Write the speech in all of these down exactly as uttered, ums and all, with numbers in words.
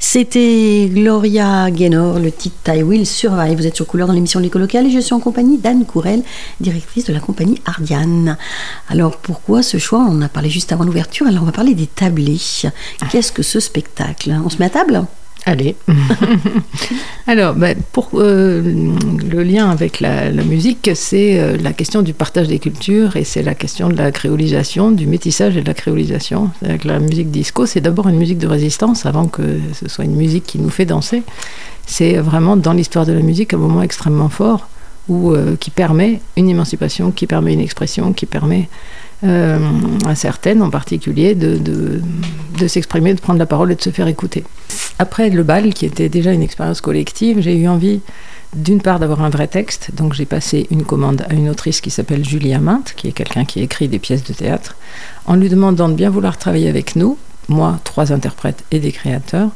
C'était Gloria Gaynor, le titre I Will Survive. Vous êtes sur Couleur dans l'émission L'Éco Locale et je suis en compagnie d'Anne Courel, directrice de la compagnie Ardiane. Alors pourquoi ce choix? On en a parlé juste avant l'ouverture, alors on va parler des tablés. Qu'est-ce que ce spectacle? On se met à table? Allez. Alors, ben, pour euh, le lien avec la, la musique, c'est euh, la question du partage des cultures et c'est la question de la créolisation, du métissage et de la créolisation. Avec la musique disco, c'est d'abord une musique de résistance avant que ce soit une musique qui nous fait danser. C'est vraiment dans l'histoire de la musique un moment extrêmement fort où, euh, qui permet une émancipation, qui permet une expression, qui permet euh, à certaines en particulier de, de, de s'exprimer, de prendre la parole et de se faire écouter. Après le bal, qui était déjà une expérience collective, j'ai eu envie d'une part d'avoir un vrai texte, donc j'ai passé une commande à une autrice qui s'appelle Julie Aminte, qui est quelqu'un qui écrit des pièces de théâtre, en lui demandant de bien vouloir travailler avec nous, moi, trois interprètes et des créateurs,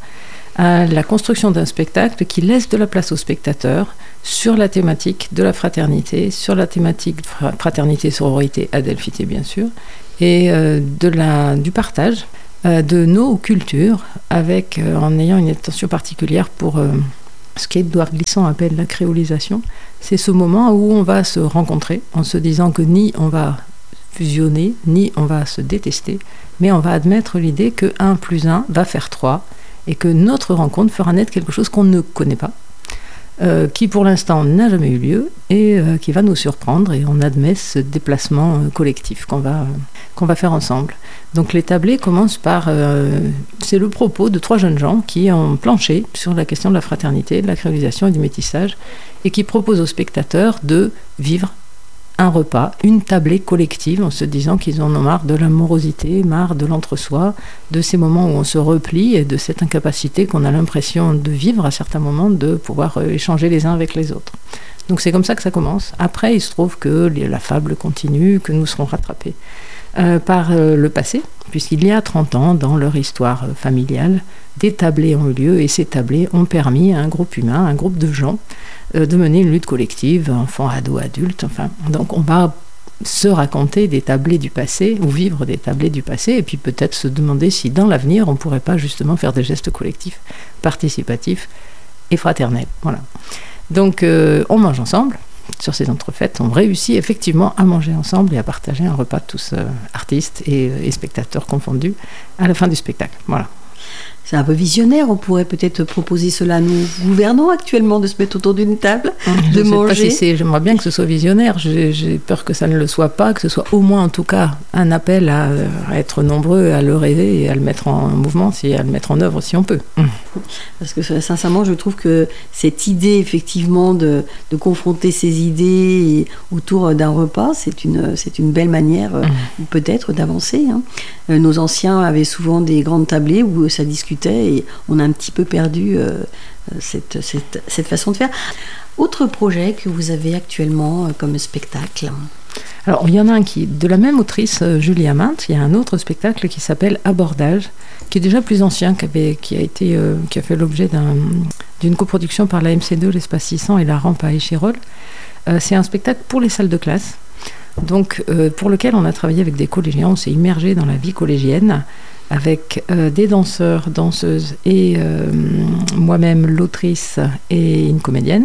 à la construction d'un spectacle qui laisse de la place aux spectateurs sur la thématique de la fraternité, sur la thématique fraternité, sororité, adelphité bien sûr, et euh, de la, du partage euh, de nos cultures, avec, euh, en ayant une attention particulière pour euh, ce qu'Édouard Glissant appelle la créolisation. C'est ce moment où on va se rencontrer en se disant que ni on va fusionner, ni on va se détester, mais on va admettre l'idée que un plus un va faire trois, et que notre rencontre fera naître quelque chose qu'on ne connaît pas, euh, qui pour l'instant n'a jamais eu lieu, et euh, qui va nous surprendre, et on admet ce déplacement euh, collectif qu'on va, euh, qu'on va faire ensemble. Donc les tablés commencent par... Euh, c'est le propos de trois jeunes gens qui ont planché sur la question de la fraternité, de la créolisation et du métissage, et qui proposent aux spectateurs de vivre un repas, une tablée collective, en se disant qu'ils en ont marre de l'amorosité, marre de l'entre-soi, de ces moments où on se replie et de cette incapacité qu'on a l'impression de vivre à certains moments, de pouvoir échanger les uns avec les autres. Donc c'est comme ça que ça commence. Après, il se trouve que la fable continue, que nous serons rattrapés euh, par euh, le passé, puisqu'il y a trente ans, dans leur histoire euh, familiale, des tablés ont eu lieu et ces tablés ont permis à un groupe humain, un groupe de gens, de mener une lutte collective, enfants, ados, adultes, enfin, donc on va se raconter des tablés du passé, ou vivre des tablés du passé, et puis peut-être se demander si dans l'avenir, on ne pourrait pas justement faire des gestes collectifs, participatifs et fraternels. Voilà. Donc euh, on mange ensemble, sur ces entrefaites, on réussit effectivement à manger ensemble et à partager un repas tous euh, artistes et, et spectateurs confondus à la fin du spectacle. Voilà. C'est un peu visionnaire, on pourrait peut-être proposer cela à nos gouvernants actuellement, de se mettre autour d'une table, je de sais manger. Pas si c'est, j'aimerais bien que ce soit visionnaire, j'ai, j'ai peur que ça ne le soit pas, que ce soit au moins en tout cas un appel à, à être nombreux, à le rêver et à le mettre en mouvement, si, à le mettre en œuvre si on peut. Parce que sincèrement, je trouve que cette idée effectivement de, de confronter ces idées autour d'un repas, c'est une, c'est une belle manière mmh. peut-être d'avancer. Hein. Nos anciens avaient souvent des grandes tablées où ça discutait et on a un petit peu perdu euh, cette, cette, cette façon de faire. Autre projet que vous avez actuellement euh, comme spectacle? Alors, il y en a un qui, de la même autrice, euh, Julie Aminte, il y a un autre spectacle qui s'appelle Abordage, qui est déjà plus ancien, qui, avait, qui, a, été, euh, qui a fait l'objet d'un, d'une coproduction par la M C deux, l'Espace six cents et la Rampe à Échirol. Euh, c'est un spectacle pour les salles de classe, donc euh, pour lequel on a travaillé avec des collégiens, on s'est immergé dans la vie collégienne, avec euh, des danseurs, danseuses et euh, moi-même, l'autrice et une comédienne,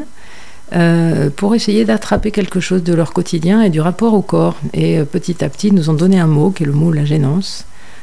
euh, pour essayer d'attraper quelque chose de leur quotidien et du rapport au corps. Et euh, petit à petit, ils nous ont donné un mot, qui est le mot la gênance.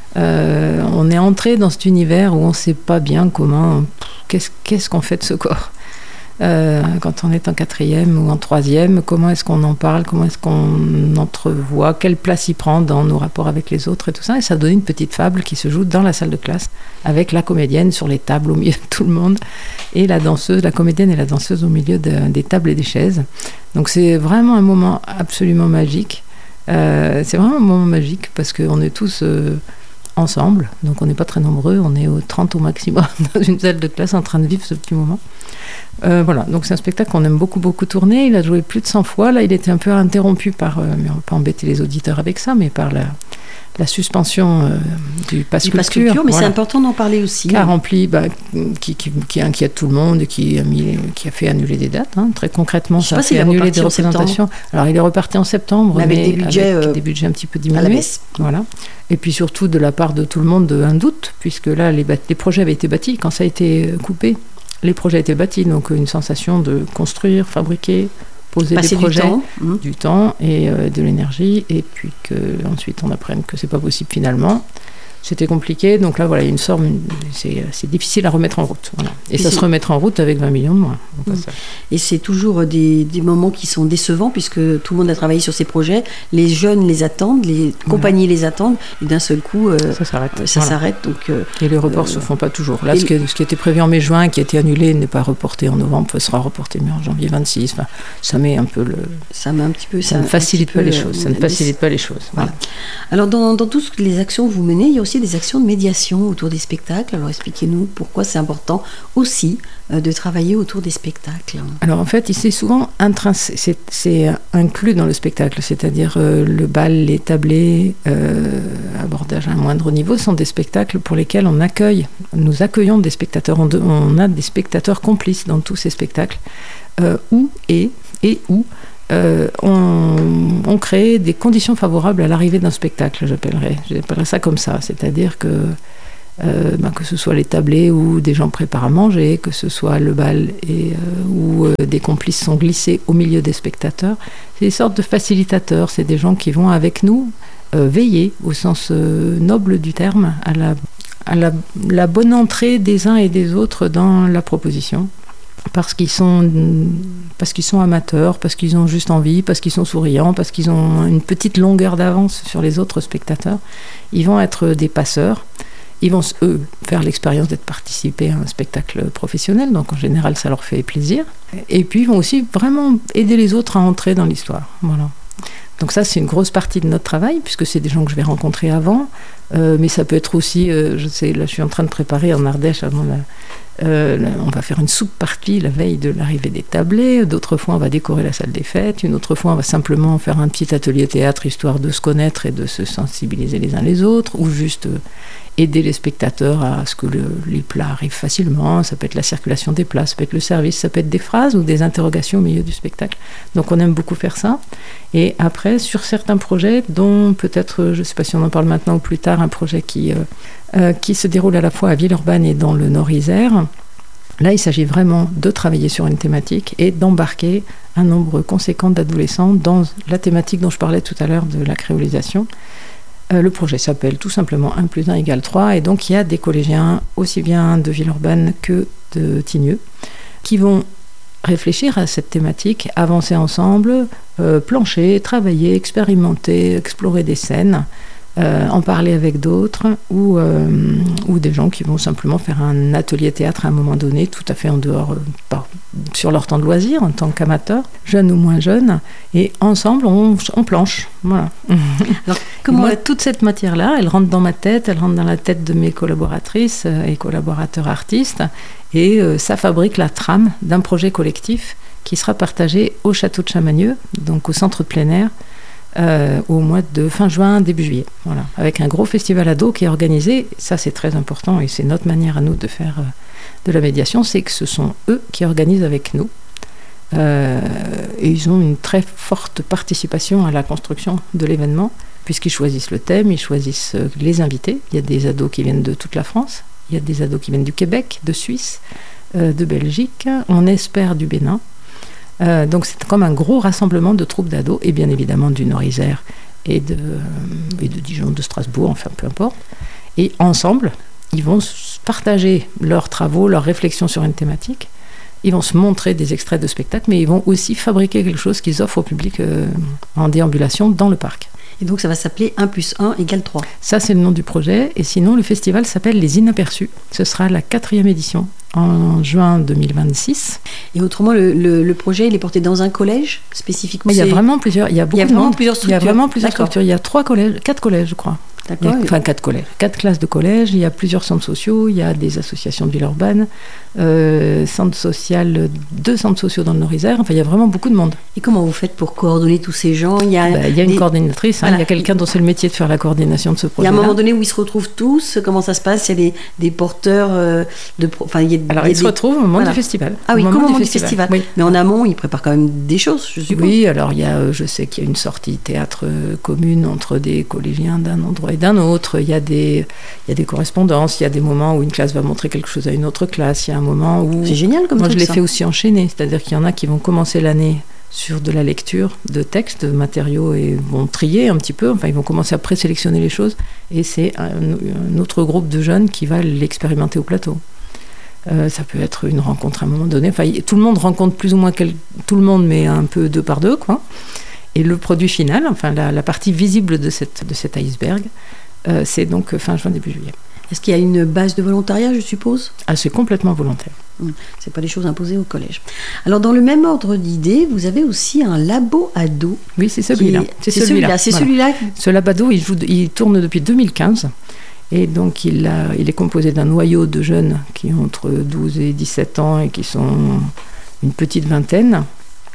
Euh, on est entré dans cet univers où on ne sait pas bien comment, pff, qu'est-ce, qu'est-ce qu'on fait de ce corps. Euh, quand on est en quatrième ou en troisième, comment est-ce qu'on en parle, comment est-ce qu'on entrevoit, quelle place il prend dans nos rapports avec les autres et tout ça. Et ça donne une petite fable qui se joue dans la salle de classe avec la comédienne sur les tables au milieu de tout le monde et la danseuse, la comédienne et la danseuse au milieu de, des tables et des chaises. Donc c'est vraiment un moment absolument magique. Euh, c'est vraiment un moment magique parce qu'on est tous... Euh, ensemble, donc on n'est pas très nombreux, on est au trente au maximum dans une salle de classe en train de vivre ce petit moment. Euh, voilà, donc c'est un spectacle qu'on aime beaucoup beaucoup tourner, il a joué plus de cent fois, là il était un peu interrompu par, euh, mais on va pas embêter les auditeurs avec ça, mais par la, la suspension euh, du pass culture. Pass culture, mais voilà. C'est important d'en parler aussi. Qui a rempli, bah, qui, qui, qui inquiète tout le monde et qui a, mis, qui a fait annuler des dates. Hein. Très concrètement, ça a fait annuler des représentations. Alors, il est reparti en septembre, mais avec, mais des, budgets, avec euh, des budgets un petit peu diminués. Voilà. Et puis surtout, de la part de tout le monde, un doute, puisque là, les, les projets avaient été bâtis. Quand ça a été coupé, les projets étaient bâtis. Donc, une sensation de construire, fabriquer, poser Passer des projets, du temps, mmh. du temps et euh, de l'énergie, et puis qu'ensuite on apprenne que c'est pas possible finalement. C'était compliqué, donc là voilà, il y a une sorte, c'est, c'est difficile à remettre en route. Voilà. Et, et ça se remettra en route avec vingt millions de moins. Mmh. Et c'est toujours des, des moments qui sont décevants, puisque tout le monde a travaillé sur ces projets, les jeunes les attendent, les voilà. compagnies les attendent, et d'un seul coup, euh, ça s'arrête. Ça voilà. s'arrête donc, euh, et les reports ne euh, se font pas toujours. Là, ce qui, ce qui était prévu en mai-juin, qui a été annulé, n'est pas reporté en novembre, sera reporté en janvier vingt-six. Enfin, ça met un peu le... Ça met un petit peu... Ça, ça ne facilite pas peu, les choses. Ça ne facilite pas les choses. Voilà. Alors, dans, dans toutes les actions que vous menez, il y a aussi des actions de médiation autour des spectacles. Alors expliquez-nous pourquoi c'est important aussi euh, de travailler autour des spectacles. Alors en fait, c'est souvent intrinsèque, c'est, c'est inclus dans le spectacle, c'est-à-dire euh, le bal, les tablés, euh, abordage à un moindre niveau, sont des spectacles pour lesquels on accueille, nous accueillons des spectateurs, on, de, on a des spectateurs complices dans tous ces spectacles, euh, où et, et où Euh, on, on crée des conditions favorables à l'arrivée d'un spectacle, j'appellerais, j'appellerais ça comme ça, c'est-à-dire que euh, ben, que ce soit les tablés où des gens préparent à manger, que ce soit le bal et, euh, où euh, des complices sont glissés au milieu des spectateurs, c'est des sortes de facilitateurs, c'est des gens qui vont avec nous euh, veiller au sens euh, noble du terme à, la, à la, la bonne entrée des uns et des autres dans la proposition. Parce qu'ils sont, parce qu'ils sont amateurs, parce qu'ils ont juste envie, parce qu'ils sont souriants, parce qu'ils ont une petite longueur d'avance sur les autres spectateurs. Ils vont être des passeurs. Ils vont, eux, faire l'expérience d'être participés à un spectacle professionnel. Donc, en général, ça leur fait plaisir. Et puis, ils vont aussi vraiment aider les autres à entrer dans l'histoire. Voilà. Donc ça, c'est une grosse partie de notre travail, puisque c'est des gens que je vais rencontrer avant. Euh, mais ça peut être aussi, euh, je sais, là, je suis en train de préparer en Ardèche avant la... Euh, on va faire une soupe partie la veille de l'arrivée des tablés, d'autres fois on va décorer la salle des fêtes, une autre fois on va simplement faire un petit atelier théâtre histoire de se connaître et de se sensibiliser les uns les autres, ou juste euh, aider les spectateurs à ce que le, les plats arrivent facilement. Ça peut être la circulation des plats, ça peut être le service, ça peut être des phrases ou des interrogations au milieu du spectacle. Donc on aime beaucoup faire ça. Et après, sur certains projets, dont peut-être, je ne sais pas si on en parle maintenant ou plus tard, un projet qui... Euh, Euh, qui se déroule à la fois à Villeurbanne et dans le Nord-Isère. Là, il s'agit vraiment de travailler sur une thématique et d'embarquer un nombre conséquent d'adolescents dans la thématique dont je parlais tout à l'heure de la créolisation. Euh, le projet s'appelle tout simplement un plus un égale trois, et donc il y a des collégiens aussi bien de Villeurbanne que de Tignieu qui vont réfléchir à cette thématique, avancer ensemble, euh, plancher, travailler, expérimenter, explorer des scènes, Euh, en parler avec d'autres, ou, euh, ou des gens qui vont simplement faire un atelier théâtre à un moment donné, tout à fait en dehors, euh, par, sur leur temps de loisir, en tant qu'amateurs, jeunes ou moins jeunes, et ensemble on, on planche. Voilà. Alors, comment moi, toute cette matière-là, elle rentre dans ma tête, elle rentre dans la tête de mes collaboratrices euh, et collaborateurs artistes, et euh, ça fabrique la trame d'un projet collectif qui sera partagé au château de Chamagneux, donc au centre de plein air, Euh, au mois de fin juin, début juillet. Voilà. Avec un gros festival ado qui est organisé, ça c'est très important et c'est notre manière à nous de faire euh, de la médiation, c'est que ce sont eux qui organisent avec nous. Euh, et ils ont une très forte participation à la construction de l'événement, puisqu'ils choisissent le thème, ils choisissent euh, les invités. Il y a des ados qui viennent de toute la France, il y a des ados qui viennent du Québec, de Suisse, euh, de Belgique, on espère du Bénin. Euh, donc c'est comme un gros rassemblement de troupes d'ados, et bien évidemment du Nord-Isère et de, et de Dijon, de Strasbourg, enfin peu importe. Et ensemble, ils vont partager leurs travaux, leurs réflexions sur une thématique. Ils vont se montrer des extraits de spectacles, mais ils vont aussi fabriquer quelque chose qu'ils offrent au public euh, en déambulation dans le parc. Et donc ça va s'appeler un plus un égale trois. Ça, c'est le nom du projet. Et sinon, le festival s'appelle Les Inaperçus. Ce sera la quatrième édition en juin deux mille vingt-six. Et autrement, le, le, le projet, il est porté dans un collège spécifiquement. Mais il y a vraiment plusieurs. Il y a beaucoup il y a de vraiment monde. plusieurs structures. Il y a vraiment plusieurs D'accord. structures. Il y a trois collèges, quatre collèges, je crois. D'accord. Il y a, enfin, quatre collèges, quatre classes de collège. Il y a plusieurs centres sociaux, il y a des associations de Villeurbanne, euh, centre social, deux centres sociaux dans le Nord-Isère. Enfin, il y a vraiment beaucoup de monde. Et comment vous faites pour coordonner tous ces gens? Il y a, bah, il y a une des... coordinatrice, hein, voilà. Il y a quelqu'un dont c'est le métier de faire la coordination de ce projet. Il y a un moment donné où ils se retrouvent tous. Comment ça se passe? Il y a des, des porteurs euh, de. Enfin, il y a, Alors, il y a ils des... se retrouvent au moment voilà. du festival. Ah oui, au moment, moment du festival. festival. Oui. Mais en amont, ils préparent quand même des choses, je suppose. Oui, alors il y a, je sais qu'il y a une sortie théâtre commune entre des collégiens d'un endroit et d'un autre. Il y a des, il y a des correspondances. Il y a des moments où une classe va montrer quelque chose à une autre classe. Il y a un moment où. C'est génial comme Moi, truc, je l'ai ça. fait aussi enchaîner. C'est-à-dire qu'il y en a qui vont commencer l'année sur de la lecture de textes, de matériaux, et vont trier un petit peu. Enfin, ils vont commencer à présélectionner les choses. Et c'est un, un autre groupe de jeunes qui va l'expérimenter au plateau. Euh, ça peut être une rencontre à un moment donné. Enfin, tout le monde rencontre plus ou moins quel... tout le monde, mais un peu deux par deux, quoi. Et le produit final, enfin la, la partie visible de, cette, de cet iceberg, euh, c'est donc fin juin, début juillet. Est-ce qu'il y a une base de volontariat, je suppose? Ah, c'est complètement volontaire. Hum, c'est pas des choses imposées au collège. Alors, dans le même ordre d'idées, vous avez aussi un labo ado. Oui, c'est celui-là. Est... C'est, c'est celui-là. celui-là. C'est voilà. celui-là. Ce labado, il, joue, il tourne depuis deux mille quinze. Et donc, il, a, il est composé d'un noyau de jeunes qui ont entre douze et dix-sept ans et qui sont une petite vingtaine.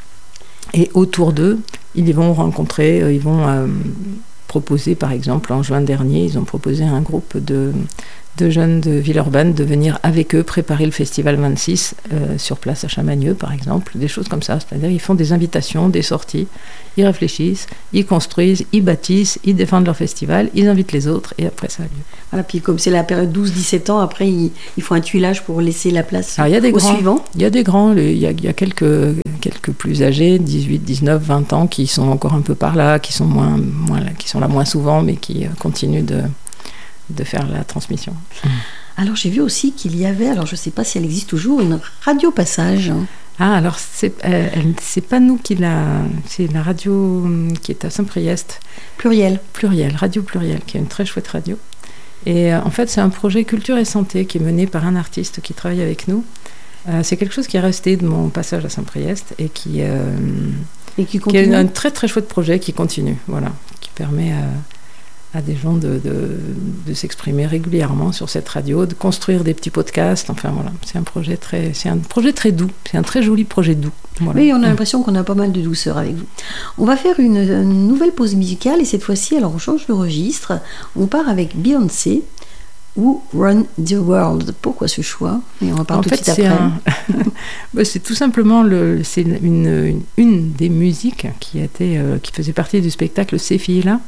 Et autour d'eux, ils vont rencontrer, ils vont euh, proposer, par exemple, en juin dernier, ils ont proposé à un groupe de, de jeunes de Villeurbanne de venir avec eux préparer le festival vingt-six euh, sur place à Chamagneux, par exemple, des choses comme ça. C'est-à-dire, ils font des invitations, des sorties, ils réfléchissent, ils construisent, ils bâtissent, ils défendent leur festival, ils invitent les autres, et après, ça a lieu. Voilà, puis comme c'est la période douze dix-sept ans, après, ils, ils font un tuilage pour laisser la place Alors, il y a des aux grands, suivants. Il y a des grands, il y a, il y a quelques, quelques plus âgés, dix-huit, dix-neuf, vingt ans, qui sont encore un peu par là, qui sont, moins, moins, qui sont là moins souvent, mais qui continuent de... de faire la transmission. Alors j'ai vu aussi qu'il y avait, alors je ne sais pas si elle existe toujours, une radio passage. Ah, alors c'est, euh, c'est pas nous qui l'a, c'est la radio qui est à Saint-Priest. Pluriel. Pluriel, Radio Pluriel, qui est une très chouette radio. Et euh, en fait, c'est un projet culture et santé qui est mené par un artiste qui travaille avec nous. Euh, c'est quelque chose qui est resté de mon passage à Saint-Priest et qui, euh, et qui, qui est un très très chouette projet qui continue, voilà, qui permet à à des gens de, de, de s'exprimer régulièrement sur cette radio, de construire des petits podcasts. Enfin voilà, c'est un projet très, c'est un projet très doux, c'est un très joli projet doux. Voilà. Oui, on a l'impression qu'on a pas mal de douceur avec vous. On va faire une, une nouvelle pause musicale et cette fois-ci, alors on change de registre. On part avec Beyoncé ou Run the World. Pourquoi ce choix? Et on va parler tout de suite après. Un... c'est tout simplement le, c'est une, une, une des musiques qui, a été, euh, qui faisait partie du spectacle Ces filles-là.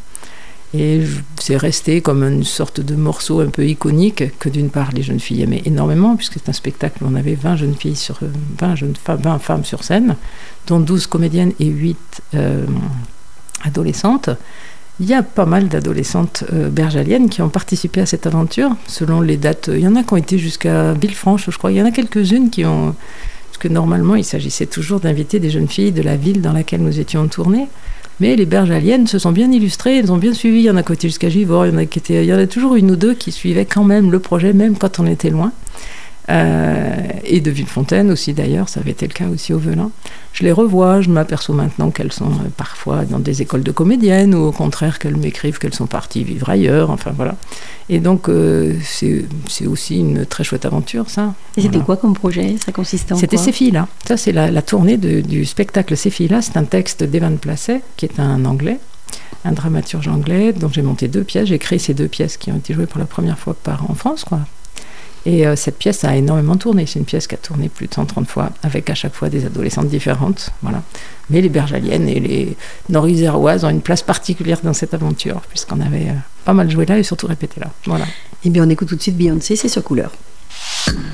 Et c'est resté comme une sorte de morceau un peu iconique que d'une part les jeunes filles aimaient énormément, puisque c'est un spectacle où on avait vingt jeunes filles sur vingt, jeunes femmes, vingt femmes sur scène, dont douze comédiennes et huit euh, adolescentes. Il y a pas mal d'adolescentes euh, bergaliennes qui ont participé à cette aventure, selon les dates. Il y en a qui ont été jusqu'à Villefranche, je crois. Il y en a quelques-unes qui ont... Parce que normalement, il s'agissait toujours d'inviter des jeunes filles de la ville dans laquelle nous étions tournés. Mais les bergaliennes se sont bien illustrées, elles ont bien suivi. Il y en a qui étaient jusqu'à Givors, il y en a qui étaient, il y en a toujours une ou deux qui suivaient quand même le projet, même quand on était loin. Euh, et de Villefontaine aussi d'ailleurs, ça avait été le cas aussi au Velin. Je les revois, je m'aperçois maintenant qu'elles sont euh, parfois dans des écoles de comédiennes, ou au contraire qu'elles m'écrivent qu'elles sont parties vivre ailleurs, enfin voilà. Et donc euh, c'est, c'est aussi une très chouette aventure, ça. Et c'était voilà. quoi comme projet? Ça consistait en C'était quoi? Ces filles-là. Ça, c'est la, la tournée de, du spectacle Ces filles-là. C'est un texte d'Evan Placet, qui est un anglais, un dramaturge anglais, dont j'ai monté deux pièces. J'ai créé ces deux pièces qui ont été jouées pour la première fois par, en France, quoi. Et euh, cette pièce a énormément tourné. C'est une pièce qui a tourné plus de cent trente fois, avec à chaque fois des adolescentes différentes. Voilà. Mais les bergaliennes et les nord-iséroises ont une place particulière dans cette aventure, puisqu'on avait euh, pas mal joué là et surtout répété là. Voilà. Eh bien, on écoute tout de suite Beyoncé, c'est sur Couleur.